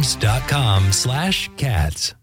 KFRM.com/cats.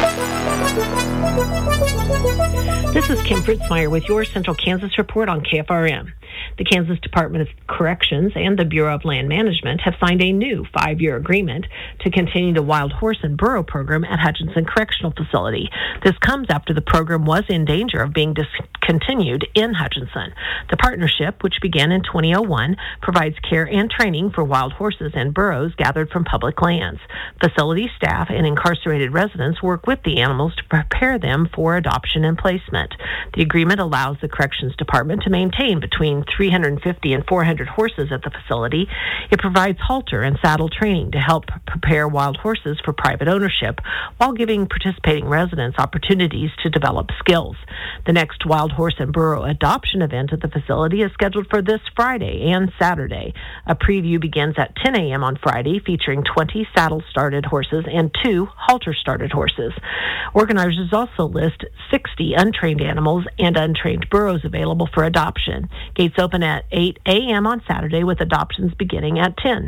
This is Kim Fritzmeyer with your Central Kansas Report on KFRM. The Kansas Department of Corrections and the Bureau of Land Management have signed a new 5-year agreement to continue the wild horse and burro program at Hutchinson Correctional Facility. This comes after the program was in danger of being discontinued in Hutchinson. The partnership, which began in 2001, provides care and training for wild horses and burros gathered from public lands. Facility staff and incarcerated residents work with the animals to prepare them for adoption and placement. The agreement allows the Corrections Department to maintain between 350 and 400 horses at the facility. It provides halter and saddle training to help prepare wild horses for private ownership while giving participating residents opportunities to develop skills. The next wild horse and burro adoption event at the facility is scheduled for this Friday and Saturday. A preview begins at 10 a.m. on Friday, featuring 20 saddle-started horses and 2 halter-started horses. Organizers also list 60 untrained animals and untrained burros available for adoption. Gates open at 8 a.m. on Saturday, with adoptions beginning at 10.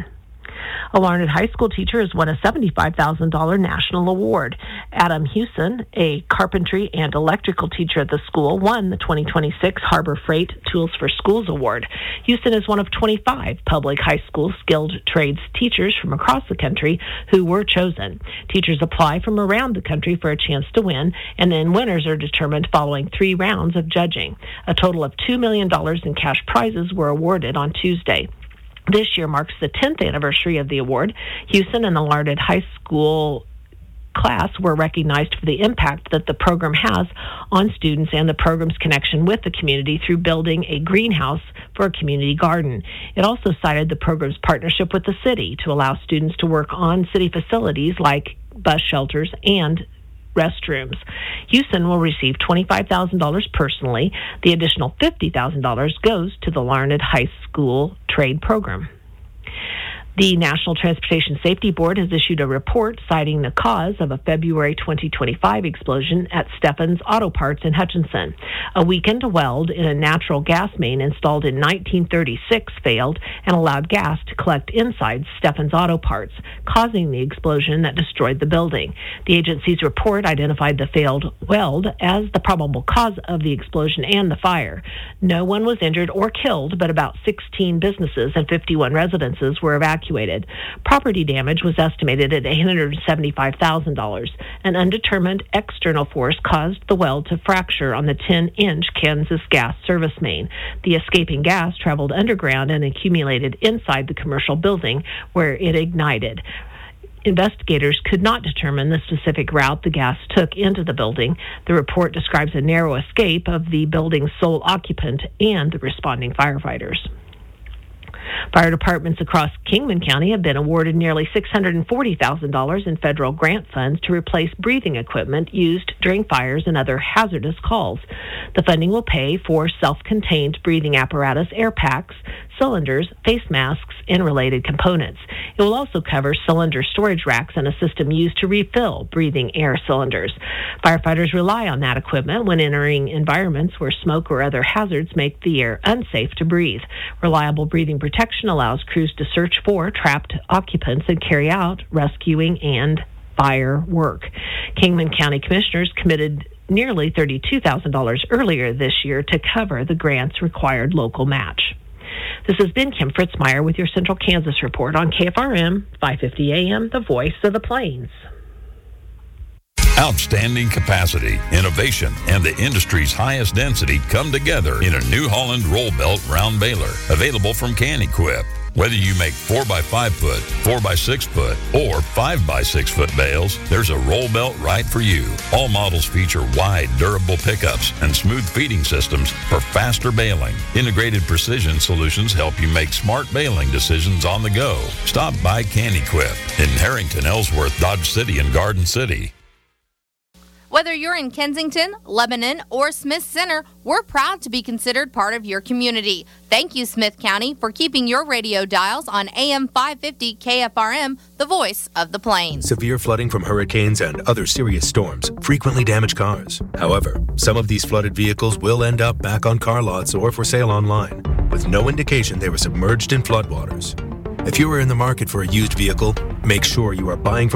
A Larned High School teacher has won a $75,000 national award. Adam Hewson, a carpentry and electrical teacher at the school, won the 2026 Harbor Freight Tools for Schools Award. Hewson is one of 25 public high school skilled trades teachers from across the country who were chosen. Teachers apply from around the country for a chance to win, and then winners are determined following 3 rounds of judging. A total of $2 million in cash prizes were awarded on Tuesday. This year marks the 10th anniversary of the award. Hewson and the Larned High School class were recognized for the impact that the program has on students and the program's connection with the community through building a greenhouse for a community garden. It also cited the program's partnership with the city to allow students to work on city facilities like bus shelters and restrooms. Hewson will receive $25,000 personally. The additional $50,000 goes to the Larned High School trade program. The National Transportation Safety Board has issued a report citing the cause of a February 2025 explosion at Steffens Auto Parts in Hutchinson. A weakened weld in a natural gas main installed in 1936 failed and allowed gas to collect inside Steffens Auto Parts, causing the explosion that destroyed the building. The agency's report identified the failed weld as the probable cause of the explosion and the fire. No one was injured or killed, but about 16 businesses and 51 residences were evacuated. Property damage was estimated at $875,000. An undetermined external force caused the weld to fracture on the 10-inch Kansas gas service main. The escaping gas traveled underground and accumulated inside the commercial building where it ignited. Investigators could not determine the specific route the gas took into the building. The report describes a narrow escape of the building's sole occupant and the responding firefighters. Fire departments across Kingman County have been awarded nearly $640,000 in federal grant funds to replace breathing equipment used during fires and other hazardous calls. The funding will pay for self-contained breathing apparatus, air packs, cylinders, face masks, and related components. It will also cover cylinder storage racks and a system used to refill breathing air cylinders. Firefighters rely on that equipment when entering environments where smoke or other hazards make the air unsafe to breathe. Reliable breathing protection allows crews to search for trapped occupants and carry out rescuing and fire work. Kingman County commissioners committed nearly $32,000 earlier this year to cover the grant's required local match. This has been Kim Fritzmeyer with your Central Kansas Report on KFRM 550 AM, the voice of the plains. Outstanding capacity, innovation, and the industry's highest density come together in a New Holland roll belt round baler, available from Can-Equip. Whether you make 4x5 foot, 4x6 foot, or 5x6 foot bales, there's a roll belt right for you. All models feature wide, durable pickups and smooth feeding systems for faster baling. Integrated precision solutions help you make smart baling decisions on the go. Stop by Can-Equip in Harrington, Ellsworth, Dodge City, and Garden City. Whether you're in Kensington, Lebanon, or Smith Center, we're proud to be considered part of your community. Thank you, Smith County, for keeping your radio dials on AM 550 KFRM, the voice of the plains. Severe flooding from hurricanes and other serious storms frequently damage cars. However, some of these flooded vehicles will end up back on car lots or for sale online, with no indication they were submerged in floodwaters. If you are in the market for a used vehicle, make sure you are buying from